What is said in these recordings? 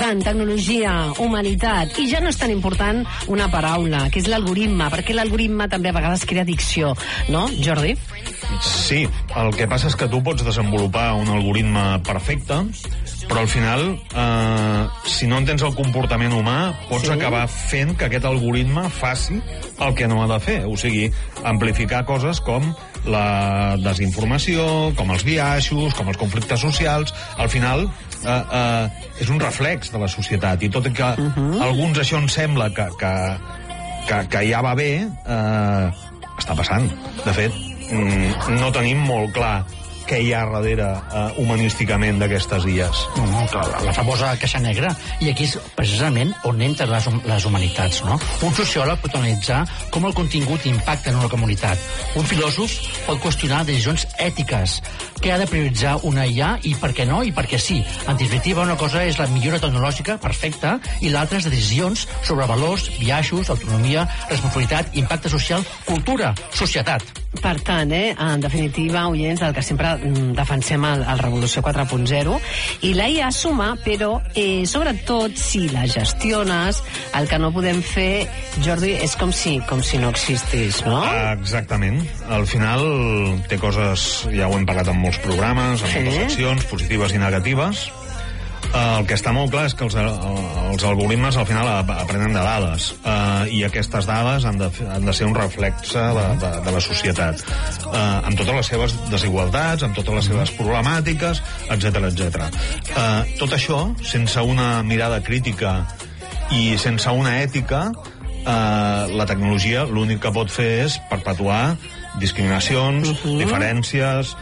tant, tecnologia, humanitat, i ja no és tan important una paraula, que és l'algoritme, perquè l'algoritme també a vegades crea addicció, no, Jordi? Sí, el que passa és que tu pots desenvolupar un algoritme perfecte, però al final, si no entens el comportament humà, pots acabar fent que aquest algoritme faci el que no ha de fer. O sigui, amplificar coses com la desinformació, com els biaixos, com els conflictes socials. Al final, és un reflex de la societat. I tot i que alguns això ens sembla que ja va bé, està passant. De fet, no tenim molt clar què hi ha darrere humanísticament d'aquestes illes. No, clar, la famosa caixa negra. I aquí és precisament on entren les humanitats, no? Un sociòleg pot analitzar com el contingut impacta en una comunitat. Un filòsof pot qüestionar decisions ètiques. Què ha de prioritzar una IA i per què no i per què sí? En definitiva, una cosa és la millora tecnològica, perfecta, i l'altra és decisions sobre valors, biaixos, autonomia, responsabilitat, impacte social, cultura, societat. Per tant, en definitiva, oients, el que sempre defensem el Revolució 4.0, i la IA suma, però sobretot si la gestiones, el que no podem fer, Jordi, és com si no existís, no? Exactament. Al final té coses, ja ho hem parlat en molts programes, en moltes seccions, positives i negatives. El que està molt clar és que els algoritmes al final aprenen de dades, i aquestes dades han de ser un reflexe de la societat, amb totes les seves desigualtats, amb totes les seves problemàtiques, etc. Tot això, sense una mirada crítica i sense una ètica, la tecnologia l'únic que pot fer és perpetuar discriminacions, diferències,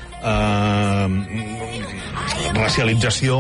racialització,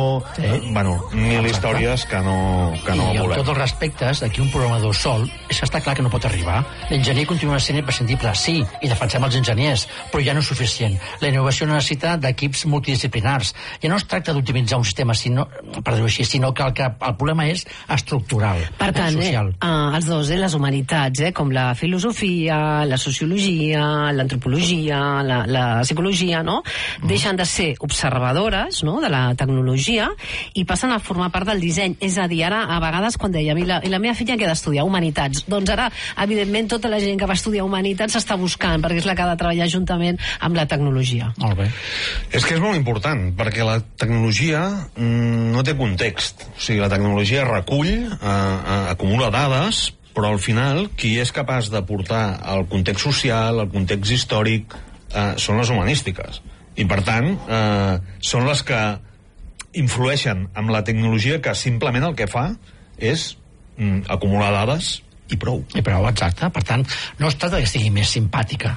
mil històries que no volem. I amb tots els respectes, aquí un programador sol, és que està clar que no pot arribar. L'enginyer continua sent imprescindible, sí, i defensem els enginyers, però ja no és suficient. La innovació necessita d'equips multidisciplinars. Ja no es tracta d'optimitzar un sistema, per dir-ho així, sinó que el problema és estructural, per tant, social. Els dos, les humanitats, com la filosofia, la sociologia, l'antropologia, la psicologia, no? Deixen de ser observadores, no?, de la tecnologia i passen a formar part del disseny. És a dir, ara, a vegades, quan dèiem, i la meva filla que ha d'estudiar humanitats, doncs ara, evidentment, tota la gent que va estudiar humanitats s'està buscant, perquè és la que ha de treballar juntament amb la tecnologia. Molt bé. És que és molt important, perquè la tecnologia no té context. O sigui, la tecnologia recull, acumula dades, però al final, qui és capaç de portar el context social, el context històric, són les humanístiques. I, per tant, són les que influeixen amb la tecnologia que simplement el que fa és acumular dades i prou. I prou, exacte. Per tant, no es tracta que sigui més simpàtica,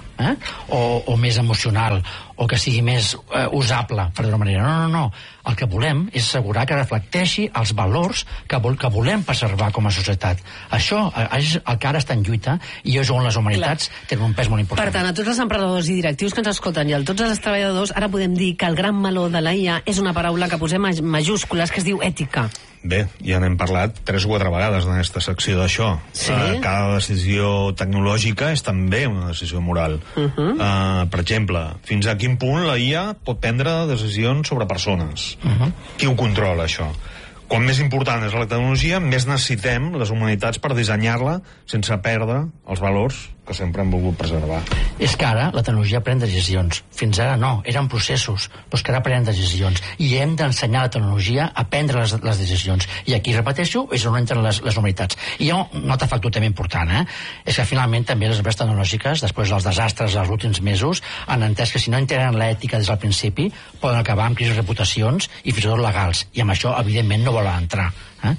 o més emocional, o que sigui més usable, per dir-ho manera. No. El que volem és assegurar que reflecteixi els valors que volem preservar com a societat. Això és el que ara està en lluita i és on les humanitats tenen un pes molt important. Per tant, a tots els emprenedors i directius que ens escolten i a tots els treballadors, ara podem dir que el gran meló de la IA és una paraula que posem majúscules, que es diu ètica. Bé, ja n'hem parlat 3 o 4 vegades en aquesta secció d'això. Sí? Cada decisió tecnològica és també una decisió moral. Per exemple, fins a quin punt la IA pot prendre decisions sobre persones? Qui ho controla, això? Quan més important és la tecnologia, més necessitem les humanitats per dissenyar-la sense perdre els valors que sempre hem volgut preservar. És que ara la tecnologia pren decisions. Fins ara no, eren processos, però és que ara prenen decisions. I hem d'ensenyar la tecnologia a prendre les decisions. I aquí, repeteixo, és on entren les humanitats. I hi ha un altre factor també important, és que finalment també les empreses tecnològiques, després dels desastres dels últims mesos, han entès que si no integren l'ètica des del principi, poden acabar amb crisis de reputacions i fins i tot legals. I amb això, evidentment, no volen entrar.